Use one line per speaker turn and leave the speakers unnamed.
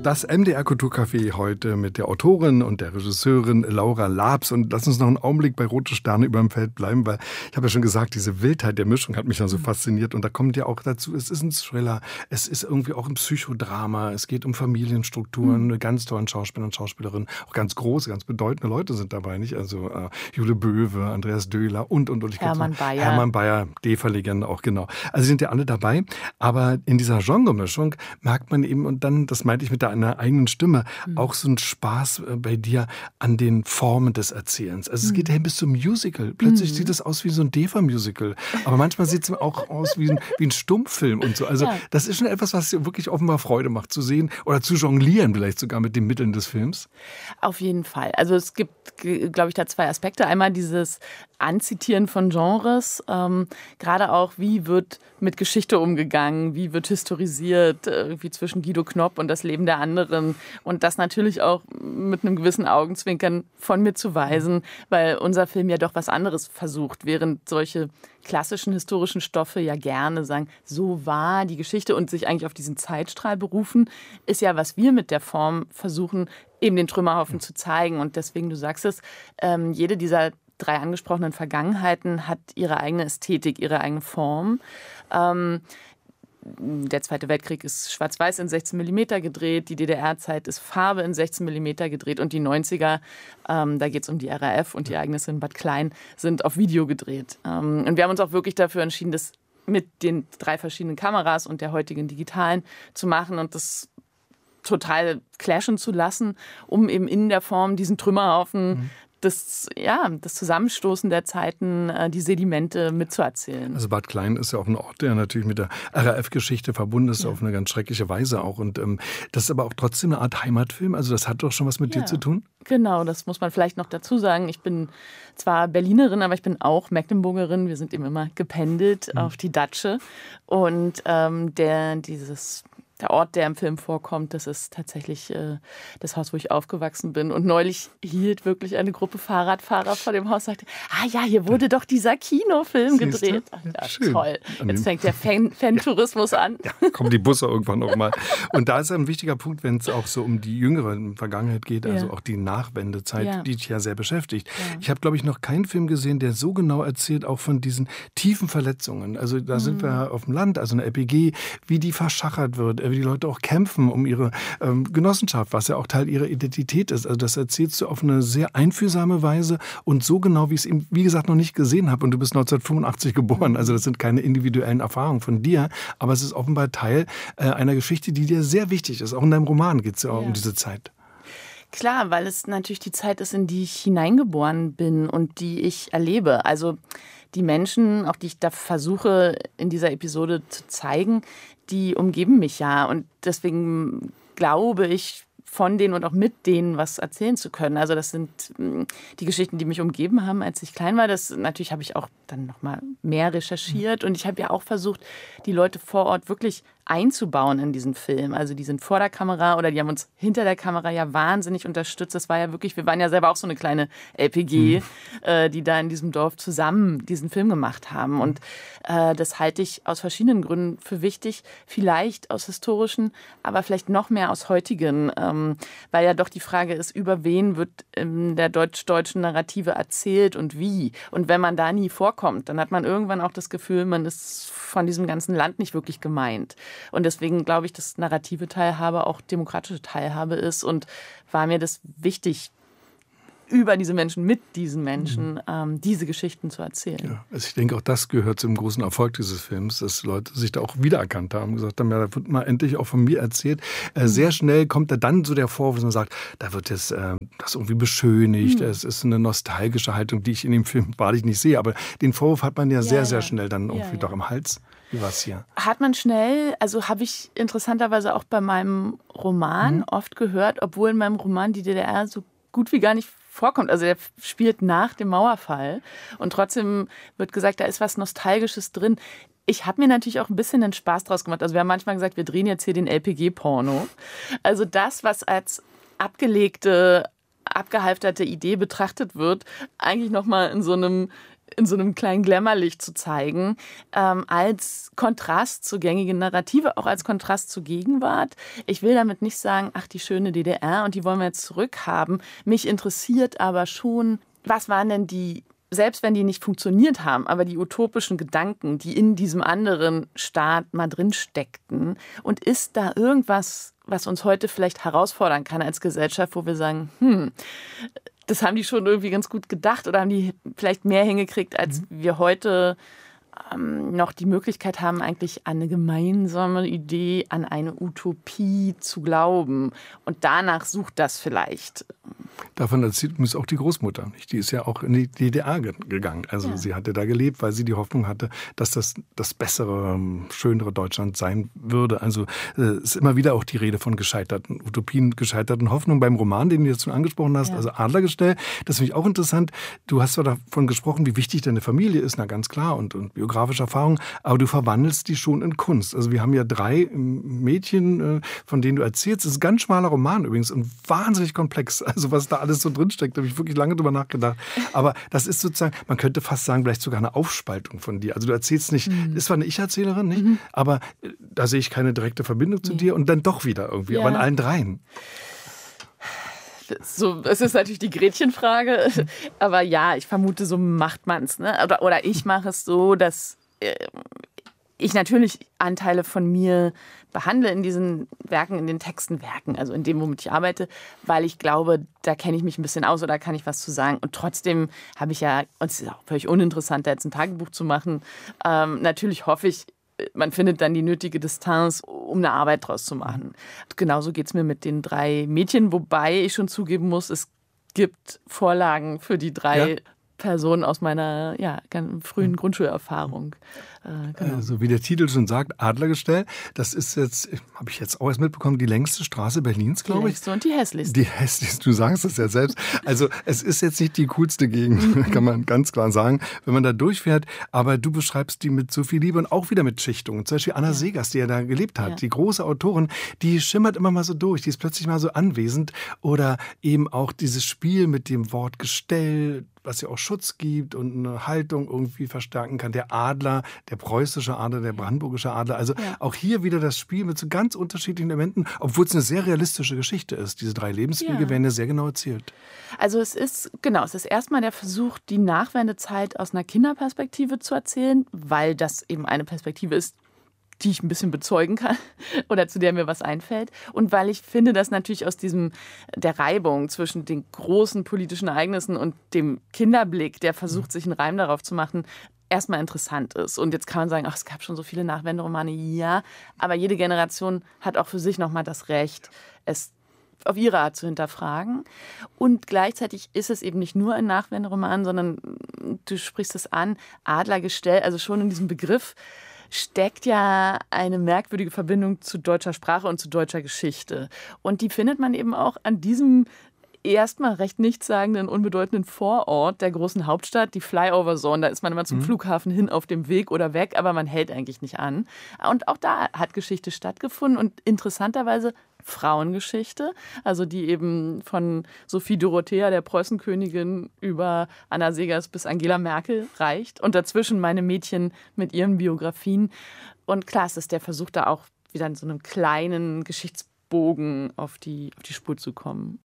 Das MDR Kulturcafé heute mit der Autorin und der Regisseurin Laura Laabs. Und lass uns noch einen Augenblick bei Rote Sterne über dem Feld bleiben, weil ich habe ja schon gesagt, diese Wildheit der Mischung hat mich dann so fasziniert. Und da kommt ja auch dazu, es ist ein Thriller, es ist irgendwie auch ein Psychodrama, es geht um Familienstrukturen, ganz tollen Schauspieler und Schauspielerinnen, auch ganz große, ganz bedeutende Leute sind dabei, nicht? Also Jule Böwe, Andreas Döhler und. Ich
Hermann Bayer.
Hermann Bayer, DEFA-Legende auch, genau. Also sie sind ja alle dabei, aber in dieser Genremischung merkt man eben, und dann, das meinte ich mit deiner eigenen Stimme, auch so ein Spaß bei dir an den Formen des Erzählens. Also es geht ja bis zum Musical. Plötzlich sieht es aus wie so ein DEFA-Musical. Aber manchmal sieht es auch aus wie ein Stummfilm und so. Also das ist schon etwas, was dir wirklich offenbar Freude macht zu sehen oder zu jonglieren vielleicht sogar mit den Mitteln des Films.
Auf jeden Fall. Also es gibt, glaube ich, da zwei Aspekte. Einmal dieses Anzitieren von Genres, gerade auch, wie wird mit Geschichte umgegangen, wie wird historisiert, wie zwischen Guido Knopp und das Leben der anderen, und das natürlich auch mit einem gewissen Augenzwinkern von mir zu weisen, weil unser Film ja doch was anderes versucht, während solche klassischen historischen Stoffe ja gerne sagen, so war die Geschichte und sich eigentlich auf diesen Zeitstrahl berufen, ist ja, was wir mit der Form versuchen, eben den Trümmerhaufen zu zeigen. Und deswegen, du sagst es, jede dieser 3 angesprochenen Vergangenheiten hat ihre eigene Ästhetik, ihre eigene Form. Der Zweite Weltkrieg ist schwarz-weiß in 16 mm gedreht, die DDR-Zeit ist Farbe in 16 mm gedreht und die 90er, da geht es um die RAF und die Ereignisse in Bad Klein, sind auf Video gedreht. Und wir haben uns auch wirklich dafür entschieden, das mit den 3 verschiedenen Kameras und der heutigen digitalen zu machen und das total clashen zu lassen, um eben in der Form diesen Trümmerhaufen das Zusammenstoßen der Zeiten, die Sedimente mitzuerzählen.
Also Bad Klein ist ja auch ein Ort, der natürlich mit der RAF-Geschichte verbunden ist, auf eine ganz schreckliche Weise auch. Und das ist aber auch trotzdem eine Art Heimatfilm. Also das hat doch schon was mit dir zu tun?
Genau, das muss man vielleicht noch dazu sagen. Ich bin zwar Berlinerin, aber ich bin auch Mecklenburgerin. Wir sind eben immer gependelt auf die Datsche. Und der Ort, der im Film vorkommt, das ist tatsächlich das Haus, wo ich aufgewachsen bin. Und neulich hielt wirklich eine Gruppe Fahrradfahrer vor dem Haus und sagte, hier wurde doch dieser Kinofilm gedreht. Ja, toll. Jetzt fängt der Fan-Tourismus an.
Ja, kommen die Busse irgendwann noch mal. Und da ist ein wichtiger Punkt, wenn es auch so um die jüngere Vergangenheit geht, also auch die Nachwendezeit, die dich ja sehr beschäftigt. Ja. Ich habe, glaube ich, noch keinen Film gesehen, der so genau erzählt, auch von diesen tiefen Verletzungen. Also da sind wir auf dem Land, also eine LPG, wie die verschachert wird, wie die Leute auch kämpfen um ihre Genossenschaft, was ja auch Teil ihrer Identität ist. Also das erzählst du auf eine sehr einfühlsame Weise und so genau, wie ich es eben, wie gesagt, noch nicht gesehen habe. Und du bist 1985 geboren, also das sind keine individuellen Erfahrungen von dir, aber es ist offenbar Teil einer Geschichte, die dir sehr wichtig ist. Auch in deinem Roman geht es ja um diese Zeit.
Klar, weil es natürlich die Zeit ist, in die ich hineingeboren bin und die ich erlebe. Also die Menschen, auch die ich da versuche in dieser Episode zu zeigen, die umgeben mich ja. Und deswegen glaube ich, von denen und auch mit denen was erzählen zu können. Also das sind die Geschichten, die mich umgeben haben, als ich klein war. Natürlich habe ich auch dann noch mal mehr recherchiert und ich habe ja auch versucht, die Leute vor Ort wirklich einzubauen in diesen Film. Also die sind vor der Kamera oder die haben uns hinter der Kamera ja wahnsinnig unterstützt. Das war ja wirklich, wir waren ja selber auch so eine kleine LPG, die da in diesem Dorf zusammen diesen Film gemacht haben. Und das halte ich aus verschiedenen Gründen für wichtig. Vielleicht aus historischen, aber vielleicht noch mehr aus heutigen. Weil ja doch die Frage ist, über wen wird in der deutsch-deutschen Narrative erzählt und wie. Und wenn man da nie vorkommt, dann hat man irgendwann auch das Gefühl, man ist von diesem ganzen Land nicht wirklich gemeint. Und deswegen glaube ich, dass narrative Teilhabe auch demokratische Teilhabe ist und war mir das wichtig, über diese Menschen, mit diesen Menschen, diese Geschichten zu erzählen.
Ja, also ich denke, auch das gehört zum großen Erfolg dieses Films, dass Leute sich da auch wiedererkannt haben, gesagt haben, ja, da wird mal endlich auch von mir erzählt. Sehr schnell kommt da dann so der Vorwurf, dass man sagt, da wird jetzt das irgendwie beschönigt, es ist eine nostalgische Haltung, die ich in dem Film wahrlich nicht sehe, aber den Vorwurf hat man ja sehr, sehr schnell dann irgendwie doch im Hals. Wie war es hier?
Hat man schnell, also habe ich interessanterweise auch bei meinem Roman oft gehört, obwohl in meinem Roman die DDR so gut wie gar nicht vorkommt. Also der spielt nach dem Mauerfall und trotzdem wird gesagt, da ist was Nostalgisches drin. Ich habe mir natürlich auch ein bisschen den Spaß draus gemacht. Also wir haben manchmal gesagt, wir drehen jetzt hier den LPG-Porno. Also das, was als abgelegte, abgehalfterte Idee betrachtet wird, eigentlich nochmal in so einem in so einem kleinen Glamourlicht zu zeigen, als Kontrast zu gängigen Narrative, auch als Kontrast zur Gegenwart. Ich will damit nicht sagen, ach, die schöne DDR und die wollen wir jetzt zurückhaben. Mich interessiert aber schon, was waren denn die, selbst wenn die nicht funktioniert haben, aber die utopischen Gedanken, die in diesem anderen Staat mal drin steckten. Und ist da irgendwas, was uns heute vielleicht herausfordern kann als Gesellschaft, wo wir sagen, das haben die schon irgendwie ganz gut gedacht oder haben die vielleicht mehr hingekriegt, als wir heute noch die Möglichkeit haben, eigentlich an eine gemeinsame Idee, an eine Utopie zu glauben. Und danach sucht das vielleicht.
Davon erzählt übrigens auch die Großmutter. Die ist ja auch in die DDR gegangen. Also sie hatte da gelebt, weil sie die Hoffnung hatte, dass das bessere, schönere Deutschland sein würde. Also es ist immer wieder auch die Rede von gescheiterten Utopien, gescheiterten Hoffnungen. Beim Roman, den du jetzt schon angesprochen hast, also Adlergestell, das finde ich auch interessant. Du hast zwar davon gesprochen, wie wichtig deine Familie ist, na ganz klar, und biografische Erfahrung, aber du verwandelst die schon in Kunst. Also wir haben ja 3 Mädchen, von denen du erzählst. Es ist ein ganz schmaler Roman übrigens und wahnsinnig komplex. Also was da alles so drinsteckt, da habe ich wirklich lange drüber nachgedacht. Aber das ist sozusagen, man könnte fast sagen, vielleicht sogar eine Aufspaltung von dir. Also du erzählst nicht, ist zwar eine Ich-Erzählerin, nicht? Aber da sehe ich keine direkte Verbindung zu dir und dann doch wieder irgendwie, aber in allen 3.
So, es ist natürlich die Gretchenfrage, aber ja, ich vermute, so macht man es. Ne? Oder ich mache es so, dass ich natürlich Anteile von mir behandle in diesen Werken, in den Texten also in dem, womit ich arbeite, weil ich glaube, da kenne ich mich ein bisschen aus oder kann ich was zu sagen. Und trotzdem habe ich ja, und es ist auch völlig uninteressant, da jetzt ein Tagebuch zu machen, natürlich hoffe ich, man findet dann die nötige Distanz, um eine Arbeit draus zu machen. Genauso geht es mir mit den 3 Mädchen, wobei ich schon zugeben muss, es gibt Vorlagen für die 3 Personen aus meiner ganz frühen Grundschulerfahrung.
Genau. Also wie der Titel schon sagt, Adlergestell, das ist jetzt, habe ich jetzt auch erst mitbekommen, die längste Straße Berlins, glaube ich.
Die längste und die hässlichste.
Die hässlichste, du sagst es ja selbst. Also es ist jetzt nicht die coolste Gegend, kann man ganz klar sagen, wenn man da durchfährt. Aber du beschreibst die mit so viel Liebe und auch wieder mit Schichtung. Zum Beispiel Anna Seghers, die ja da gelebt hat, die große Autorin, die schimmert immer mal so durch, die ist plötzlich mal so anwesend. Oder eben auch dieses Spiel mit dem Wort Gestell, was ja auch Schutz gibt und eine Haltung irgendwie verstärken kann. Der Adler, der preußische Adler, der brandenburgische Adler. Also auch hier wieder das Spiel mit so ganz unterschiedlichen Elementen, obwohl es eine sehr realistische Geschichte ist. Diese 3 Lebenswege werden ja sehr genau erzählt.
Also es ist erstmal der Versuch, die Nachwendezeit aus einer Kinderperspektive zu erzählen, weil das eben eine Perspektive ist, die ich ein bisschen bezeugen kann oder zu der mir was einfällt. Und weil ich finde, dass natürlich aus der Reibung zwischen den großen politischen Ereignissen und dem Kinderblick, der versucht, sich einen Reim darauf zu machen, erstmal interessant ist. Und jetzt kann man sagen, ach, es gab schon so viele Nachwenderomane. Ja, aber jede Generation hat auch für sich nochmal das Recht, es auf ihre Art zu hinterfragen. Und gleichzeitig ist es eben nicht nur ein Nachwenderoman, sondern du sprichst es an, Adlergestell, also schon in diesem Begriff steckt ja eine merkwürdige Verbindung zu deutscher Sprache und zu deutscher Geschichte. Und die findet man eben auch an diesem erstmal recht nichtssagenden, unbedeutenden Vorort der großen Hauptstadt, die Flyover Zone. Da ist man immer zum Flughafen hin auf dem Weg oder weg, aber man hält eigentlich nicht an. Und auch da hat Geschichte stattgefunden und interessanterweise Frauengeschichte, also die eben von Sophie Dorothea, der Preußenkönigin, über Anna Seghers bis Angela Merkel reicht. Und dazwischen meine Mädchen mit ihren Biografien. Und klar, es ist der Versuch, da auch wieder in so einem kleinen Geschichtsbogen auf die Spur zu kommen.